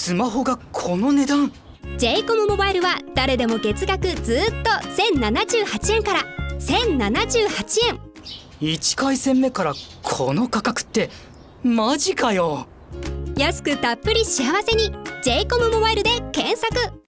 スマホがこの値段。 j コムモバイルは誰でも月額ずっと1078円から1078円。 1回戦目からこの価格ってマジかよ。 安くたっぷり幸せに j コムモバイルで検索。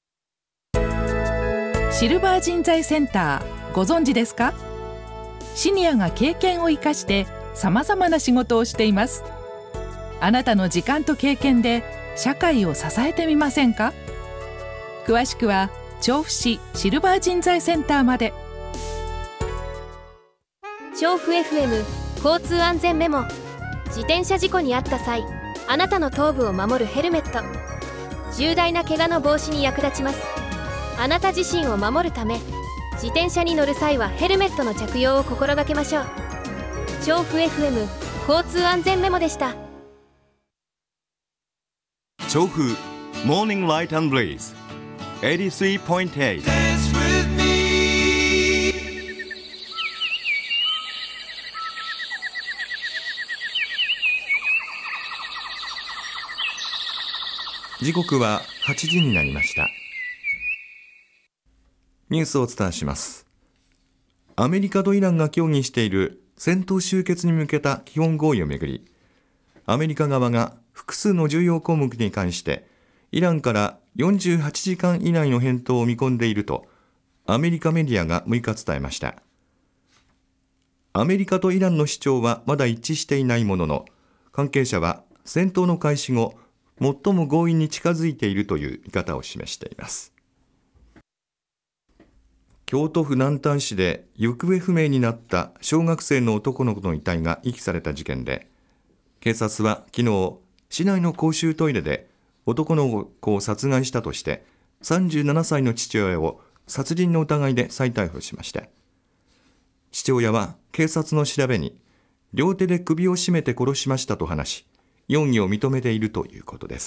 シルバー人材センター、ご存知ですか？シニアが経験を生かしてさまざまな仕事をしています。あなたの時間と経験で社会を支えてみませんか？詳しくは調布市シルバー人材センターまで。 調布 FM 交通安全メモ。自転車事故に遭った際、あなたの頭部を守るヘルメット、重大な怪我の防止に役立ちます。あなた自身を守るため、自転車に乗る際はヘルメットの着用を心がけましょう。調布 FM 交通安全メモでした。 調布モーニングライト&ブレイズ 83.8。 時刻は8時になりました。ニュースをお伝えします。アメリカとイランが協議している戦闘終結に向けた基本合意をめぐり、アメリカ側が複数の重要項目に関してイランから48時間以内の返答を見込んでいるとアメリカメディアが6日伝えました。アメリカとイランの主張はまだ一致していないものの、関係者は戦闘の開始後最も合意に近づいているという見方を示しています。京都府南丹市で行方不明になった小学生の男の子の遺体が遺棄された事件で、警察は昨日、市内の公衆トイレで男の子を殺害したとして37歳の父親を殺人の疑いで再逮捕しました。父親は警察の調べに、両手で首を絞めて殺しましたと話し、容疑を認めているということです。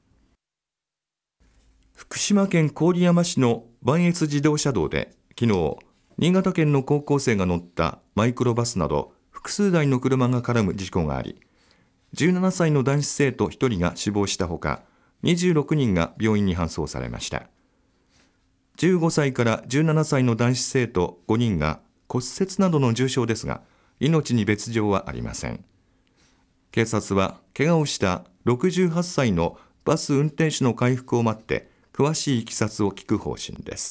福島県郡山市の磐越自動車道で昨日、新潟県の高校生が乗ったマイクロバスなど複数台の車が絡む事故があり、17歳の男子生徒1人が死亡したほか、26人が病院に搬送されました。15歳から17歳の男子生徒5人が骨折などの重傷ですが、命に別状はありません。警察は怪我をした68歳のバス運転手の回復を待って詳しいいきさつを聞く方針です。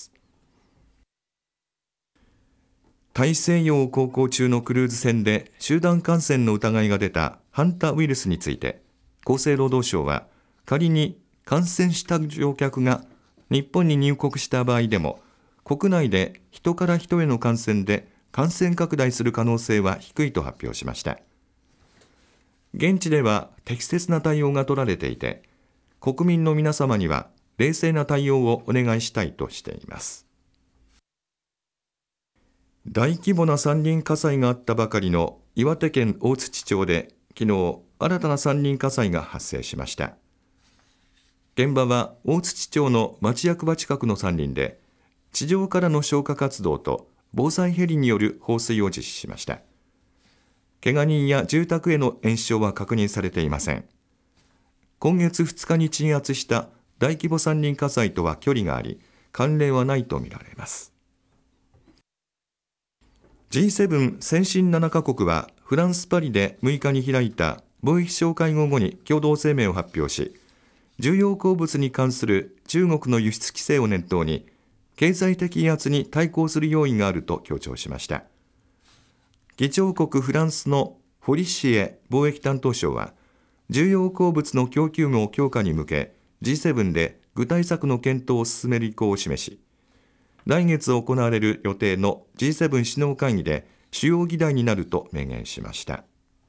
大西洋を航行中のクルーズ船で集団感染の疑いが出たハンタウイルスについて、厚生労働省は仮に感染した乗客が日本に入国した場合でも、国内で人から人への感染で感染拡大する可能性は低いと発表しました。現地では適切な対応が取られていて、国民の皆様には冷静な対応をお願いしたいとしています。大規模な山林火災があったばかりの岩手県大槌町で昨日、新たな山林火災が発生しました。現場は大槌町の町役場近くの山林で、地上からの消火活動と防災ヘリによる放水を実施しました。怪我人や住宅への延焼は確認されていません。今月2日に鎮圧した大規模山林火災とは距離があり、関連はないとみられます。G7 先進7カ国はフランス・パリで6日に開いた貿易相会合後に共同声明を発表し、重要鉱物に関する中国の輸出規制を念頭に、経済的威圧に対抗する用意があると強調しました。議長国フランスのフォリシエ貿易担当相は、重要鉱物の供給網強化に向け G7 で具体策の検討を進める意向を示し、来月行われる予定の G7 首脳会議で主要議題になると明言しました。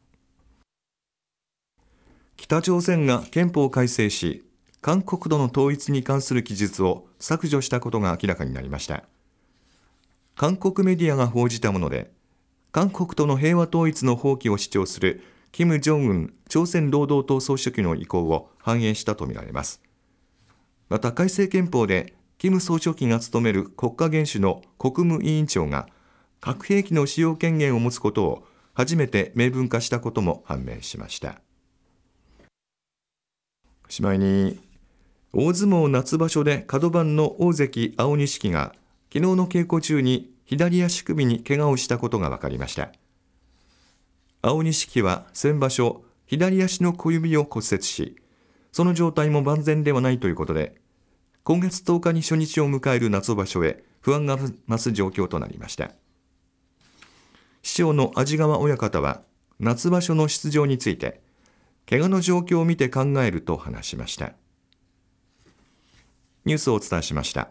北朝鮮が憲法を改正し、韓国との統一に関する記述を削除したことが明らかになりました。韓国メディアが報じたもので、韓国との平和統一の放棄を主張する金正恩朝鮮労働党総書記の意向を反映したとみられます。また改正憲法で金総書記が務める国家元首の国務委員長が核兵器の使用権限を持つことを初めて明文化したことも判明しました。 しまいに、大相撲夏場所で角番の大関青錦が昨日の稽古中に左足首に怪我をしたことが分かりました。青錦は先場所左足の小指を骨折し、その状態も万全ではないということで、今月10日に初日を迎える夏場所へ不安が増す状況となりました。師匠の安治川親方は夏場所の出場について、怪我の状況を見て考えると話しました。ニュースをお伝えしました。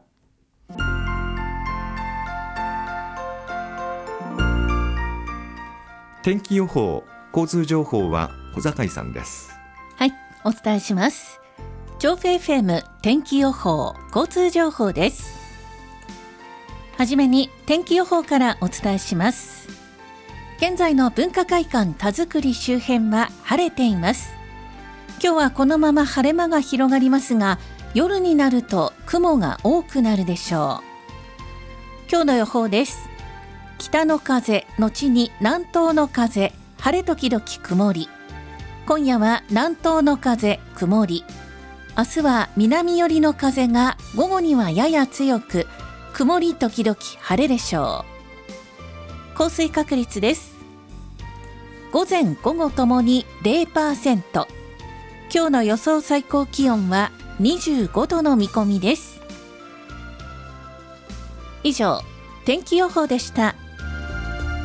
天気予報、交通情報は小坂井さんです。 はい、お伝えします。調布 FM 天気予報、交通情報です。はじめに天気予報からお伝えします。現在の文化会館田作周辺は晴れています。今日はこのまま晴れ間が広がりますが、夜になると雲が多くなるでしょう。今日の予報です。北の風後に南東の風、晴れ時々曇り。今夜は南東の風曇り。明日は南寄りの風が午後にはやや強く、曇り時々晴れでしょう。降水確率です。午前午後ともに 0%。今日の予想最高気温は25度の見込みです。以上、天気予報でした。